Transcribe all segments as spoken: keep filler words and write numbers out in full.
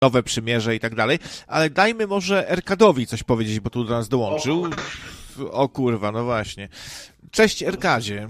nowe przymierze i tak dalej, ale dajmy może Erkadowi coś powiedzieć, bo tu do nas dołączył. O kurwa, no właśnie. Cześć Erkadzie.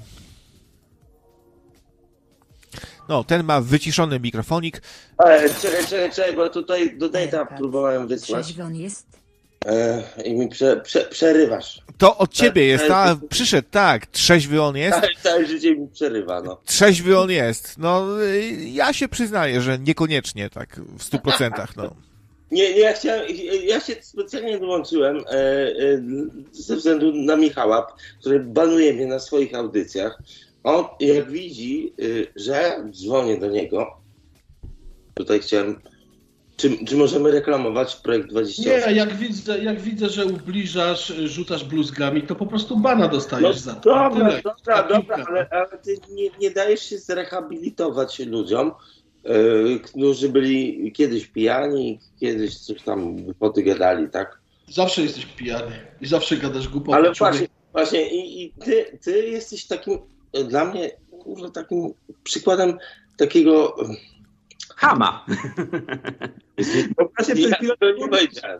No, ten ma wyciszony mikrofonik. Ale czekaj, czekaj, czekaj, bo tutaj do Dejta próbowałem wysłać. Trzeźwy on jest? E, I mi prze, prze, przerywasz. To od ciebie jest, a przyszedł, tak, trzeźwy on jest. Całe, całe życie mi przerywa, no. Trzeźwy on jest. No, ja się przyznaję, że niekoniecznie tak w stu procentach, no. Nie, nie, ja chciałem, ja się specjalnie dołączyłem e, e, ze względu na Michała, który banuje mnie na swoich audycjach. On, jak widzi, y, że dzwonię do niego, tutaj chciałem, czy, czy możemy reklamować projekt dwadzieścia osiem? Nie, jak widzę, jak widzę, że ubliżasz, rzucasz bluzgami, to po prostu bana dostajesz No, za to. dobra, Tyle. dobra, dobra, ale, ale ty nie, nie dajesz się zrehabilitować ludziom, y, którzy byli kiedyś pijani, kiedyś coś tam głupoty gadali, tak? Zawsze jesteś pijany i zawsze gadasz głupoty. Ale człowiek. właśnie, właśnie i, i ty, ty jesteś takim, dla mnie, kurwa, takim przykładem takiego... Chama. Bo właśnie przed chwilą to nie powiedziałem.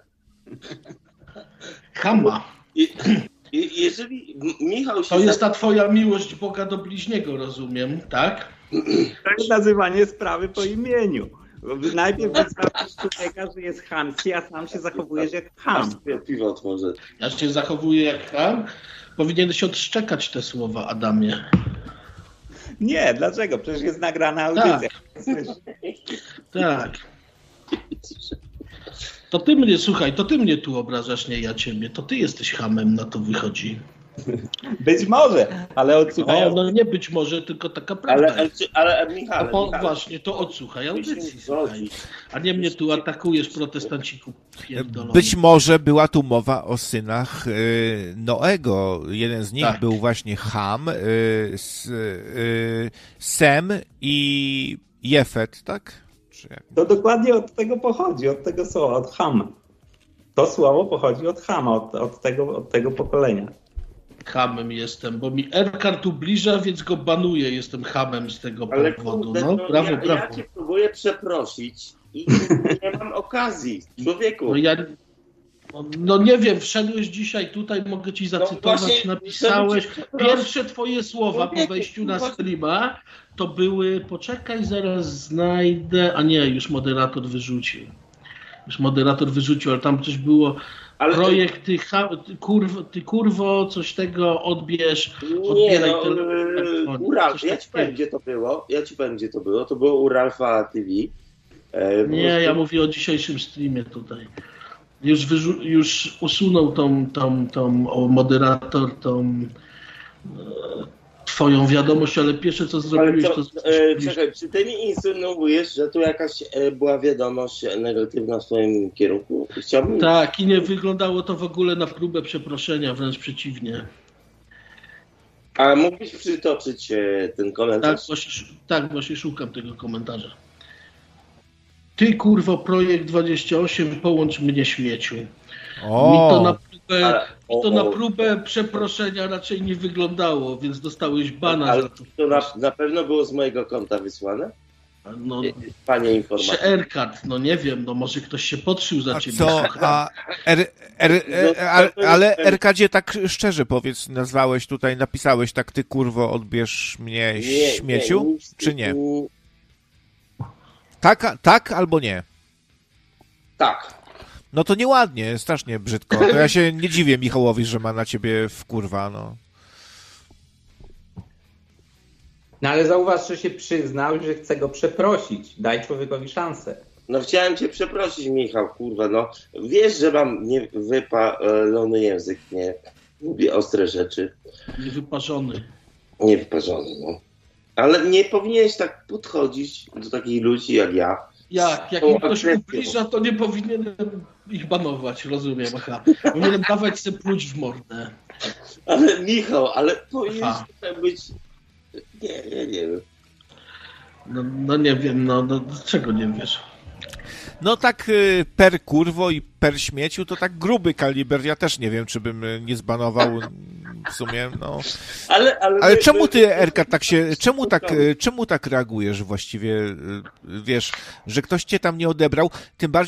Chama. I, i, jeżeli Michał się... To jest ta twoja miłość Boga do bliźniego, rozumiem, tak? To jest nazywanie sprawy po imieniu. Najpierw wyznaczysz człowieka, że jest chamski, a sam się zachowujesz jak cham. Piwo otworzę. Ja się zachowuję jak cham. Powinieneś odszczekać te słowa, Adamie. Nie, dlaczego? Przecież jest nagrana audycja. Tak. To ty mnie, słuchaj, to ty mnie tu obrażasz, nie ja ciebie. To ty jesteś chamem, na to wychodzi. Być może, ale odsłuchaj. O, no nie być może, tylko taka prawda. Ale, ale, ale Michał, A po, Michał, właśnie, to odsłuchaj audycji, musimy słuchaj. zgodzić. A nie mnie tu atakujesz, protestanciku pierdolony. Być może była tu mowa o synach y, Noego. Jeden z nich Tak. był właśnie Ham, y, s, y, Sem i Jefet, tak? Czy jak? To dokładnie od tego pochodzi, od tego słowa, od chama. To słowo pochodzi od chama, od, od, tego, od tego pokolenia. Hamem jestem, bo mi Erkard ubliża, więc go banuję. Jestem hamem z tego Ale powodu. kurde, No, no, brawo, ja, brawo. ja cię próbuję przeprosić i nie mam okazji, człowieku. No ja... No, no nie wiem, wszedłeś dzisiaj tutaj, mogę ci zacytować, No właśnie, napisałeś. żeby cię przeprosić. Pierwsze twoje słowa po Człowieku, wejściu na właśnie. streama to były: poczekaj, zaraz znajdę, a nie, już moderator wyrzucił. Już moderator wyrzucił, ale tam coś było, Ale- projekt, ty, ha, ty, kurwo, ty kurwo, coś tego odbierz, Nie, odbieraj no, telefon, yy, u Ralf, coś ja ci takiego. powiem, gdzie to było. Ja ci powiem, gdzie to było. To było u Ralfa T V. E, po Nie, prostu- ja mówię o dzisiejszym streamie tutaj. Już, wyrzu- już usunął tą, tą, tą o, moderator, tą e, twoją wiadomość, ale pierwsze co Ale zrobiłeś, to, to... e, czekaj, czy ty mi insynuujesz, że tu jakaś e, była wiadomość negatywna w twoim kierunku? Chciałbym... Tak, i nie wyglądało to w ogóle na próbę przeproszenia, wręcz przeciwnie. A mógłbyś przytoczyć e, ten Tak komentarz? właśnie, tak, właśnie szukam tego komentarza. Ty kurwo, projekt dwadzieścia osiem, połącz mnie śmieciu. Mi to na O, próbę, Ale- mi to o, na o. przeproszenia przeproszenia raczej nie wyglądało, więc dostałeś bana Ale za to. to na, na pewno było z mojego konta wysłane? No, E, Panie informator. czy Erkat, no nie wiem, no może ktoś się podszył za a ciebie. co, a, er, er, er, ale, ale Erkadzie tak szczerze powiedz, nazwałeś tutaj, napisałeś tak, ty kurwo odbierz mnie Nie, śmieciu, nie, nic- czy nie? mm, Tak, tak albo nie? Tak. No to nieładnie, strasznie brzydko. To ja się nie dziwię Michałowi, że ma na ciebie wkurwa, no. No ale zauważ, że się przyznał, że chce go przeprosić. Daj człowiekowi szansę. No chciałem cię przeprosić, Michał, kurwa, no. Wiesz, że mam niewypalony język, nie? Lubię ostre rzeczy. Niewyparzony. Niewyparzony, no. Ale nie powinieneś tak podchodzić do takich ludzi jak ja. Jak? Jak O, mi ktoś agresją. ubliża, to nie powinienem ich banować, rozumiem, aha. Powinienem dawać sobie pluć w mordę. Ale Michał, ale powinieneś Aha. trochę być... Nie, nie, nie wiem. No, no nie wiem, no, no czego nie wiesz? No tak y, per kurwo i per śmieciu to tak gruby kaliber. Ja też nie wiem, czy bym y, nie zbanował w sumie, no. Ale, ale, Ale my- czemu my- ty, Erka, tak się, czemu tak, y, czemu tak reagujesz właściwie, y, wiesz, że ktoś cię tam nie odebrał? Tym bardziej